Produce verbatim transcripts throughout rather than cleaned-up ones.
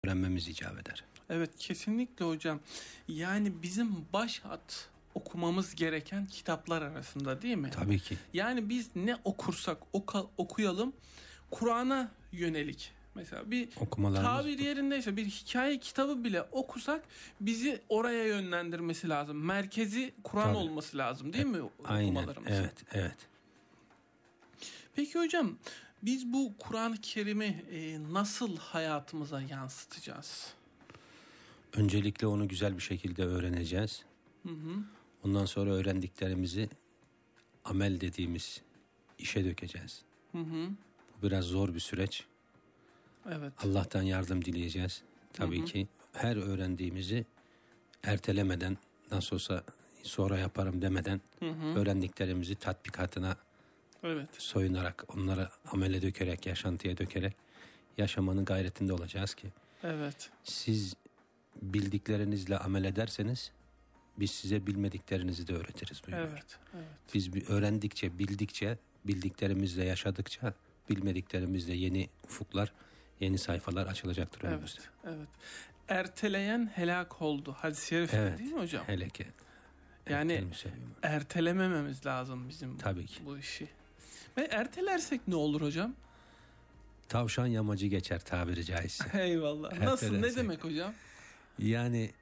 öğrenmemiz icap eder. Evet, kesinlikle hocam. Yani bizim başat okumamız gereken kitaplar arasında, değil mi? Tabii ki. Yani biz ne okursak oka, okuyalım Kur'an'a yönelik. Mesela bir tabir yerindeyse bir hikaye kitabı bile okusak bizi oraya yönlendirmesi lazım. Merkezi Kur'an olması lazım, değil mi? Aynen. Evet, evet. Peki hocam, biz bu Kur'an-ı Kerim'i e, nasıl hayatımıza yansıtacağız? Öncelikle onu güzel bir şekilde öğreneceğiz. Hı hı. Ondan sonra öğrendiklerimizi amel dediğimiz işe dökeceğiz. Hı hı. Bu biraz zor bir süreç. Evet. Allah'tan yardım dileyeceğiz. Tabii hı hı. ki her öğrendiğimizi ertelemeden, nasıl olsa sonra yaparım demeden hı hı. öğrendiklerimizi tatbikatına evet. soyunarak, onları amele dökerek, yaşantıya dökerek yaşamanın gayretinde olacağız ki. Evet. Siz bildiklerinizle amel ederseniz biz size bilmediklerinizi de öğretiriz buyuruyor. Evet, evet. Biz bir öğrendikçe, bildikçe, bildiklerimizle yaşadıkça bilmediklerimizle yeni ufuklar, yeni sayfalar açılacaktır önümüzde. Evet, evet. Erteleyen helak oldu. Hadis-i şerif evet, değil mi hocam? Heleke. Yani ertelemememiz lazım bizim tabii ki. Bu işi. Ve ertelersek ne olur hocam? Tavşan yamacı geçer tabiri caizse. Eyvallah. Nasıl? Ne demek hocam? Yani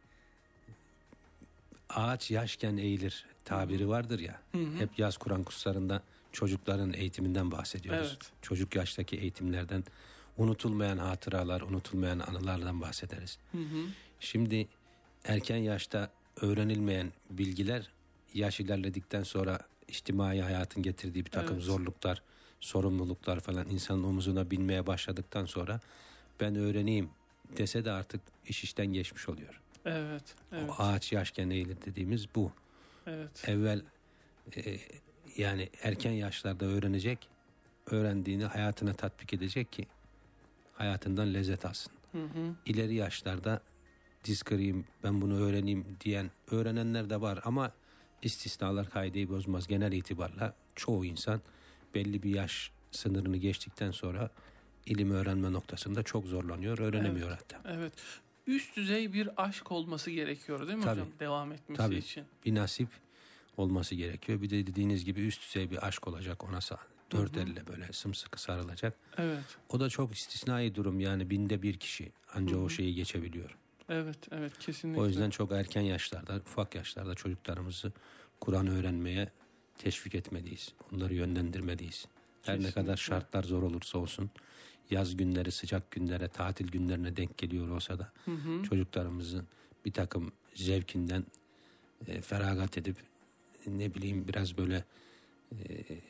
ağaç yaşken eğilir tabiri vardır ya. Hı hı. Hep yaz Kur'an kurslarında çocukların eğitiminden bahsediyoruz. Evet. Çocuk yaştaki eğitimlerden, unutulmayan hatıralar, unutulmayan anılardan bahsederiz. Hı hı. Şimdi erken yaşta öğrenilmeyen bilgiler yaş ilerledikten sonra içtimai hayatın getirdiği bir takım evet. zorluklar, sorumluluklar falan insanın omuzuna binmeye başladıktan sonra ben öğreneyim dese de artık iş işten geçmiş oluyor. Evet, evet. O ağaç yaşken eğilir dediğimiz bu. Evet. Evvel e, yani erken yaşlarda öğrenecek, öğrendiğini hayatına tatbik edecek ki hayatından lezzet alsın. Hı hı. İleri yaşlarda diz kırayım, ben bunu öğreneyim diyen öğrenenler de var ama istisnalar kaideyi bozmaz. Genel itibarla çoğu insan belli bir yaş sınırını geçtikten sonra ilim öğrenme noktasında çok zorlanıyor, öğrenemiyor evet, hatta. Evet. Üst düzey bir aşk olması gerekiyor değil mi tabii, hocam? Devam etmesi tabii, için. Bir nasip olması gerekiyor. Bir de dediğiniz gibi üst düzey bir aşk olacak ona sağ. Dört hı hı. elle böyle sımsıkı sarılacak. Evet. O da çok istisnai durum yani binde bir kişi ancak hı hı. o şeyi geçebiliyor. Evet, evet kesinlikle. O yüzden çok erken yaşlarda, ufak yaşlarda çocuklarımızı Kur'an öğrenmeye teşvik etmeliyiz. Onları yönlendirmeliyiz. Her kesinlikle. Ne kadar şartlar zor olursa olsun, yaz günleri, sıcak günlere, tatil günlerine denk geliyor olsa da hı hı. çocuklarımızın bir takım zevkinden e, feragat edip ne bileyim biraz böyle e,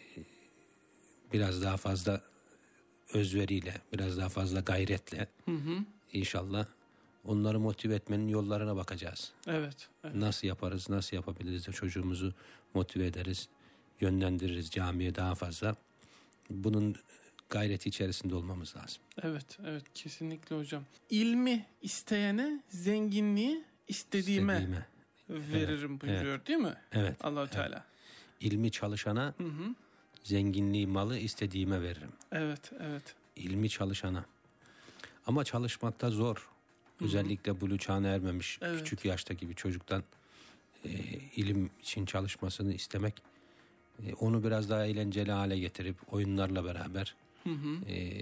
biraz daha fazla özveriyle, biraz daha fazla gayretle hı hı. inşallah onları motive etmenin yollarına bakacağız. Evet, evet. Nasıl yaparız, nasıl yapabiliriz de çocuğumuzu motive ederiz, yönlendiririz camiye daha fazla. Bunun gayreti içerisinde olmamız lazım. Evet, evet kesinlikle hocam. İlmi isteyene zenginliği istediğime, istediğime. veririm evet, buyuruyor evet. değil mi? Evet. Allah-u Teala. Evet. İlmi çalışana hı hı. zenginliği, malı istediğime veririm. Evet, evet. İlmi çalışana. Ama çalışmakta zor. Özellikle buluğ çağına ermemiş evet. küçük yaştaki bir çocuktan e, ilim için çalışmasını istemek, e, onu biraz daha eğlenceli hale getirip oyunlarla beraber hı hı. E,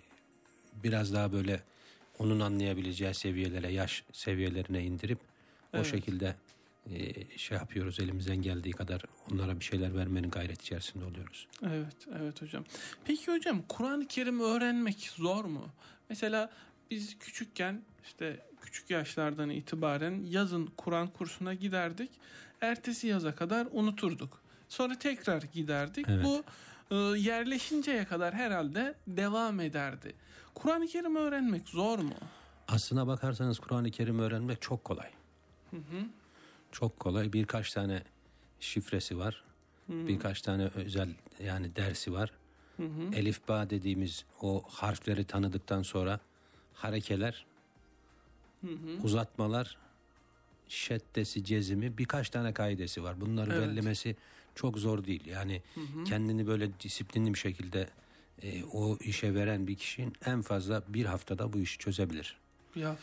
biraz daha böyle onun anlayabileceği seviyelere, yaş seviyelerine indirip evet. o şekilde e, şey yapıyoruz, elimizden geldiği kadar onlara bir şeyler vermenin gayret içerisinde oluyoruz. Evet, evet hocam. Peki hocam Kur'an-ı Kerim öğrenmek zor mu? Mesela biz küçükken işte küçük yaşlardan itibaren yazın Kur'an kursuna giderdik. Ertesi yaza kadar unuturduk. Sonra tekrar giderdik. Evet. Bu e, yerleşinceye kadar herhalde devam ederdi. Kur'an-ı Kerim öğrenmek zor mu? Aslına bakarsanız Kur'an-ı Kerim öğrenmek çok kolay. Hı hı. Çok kolay. Birkaç tane şifresi var. Hı. Birkaç tane özel yani dersi var. Hı hı. Elif ba dediğimiz o harfleri tanıdıktan sonra harekeler, hı hı. uzatmalar, şeddesi, cezimi birkaç tane kaidesi var. Bunları evet. bellemesi çok zor değil. Yani hı hı. kendini böyle disiplinli bir şekilde e, o işe veren bir kişinin en fazla bir haftada bu işi çözebilir. Bir hafta.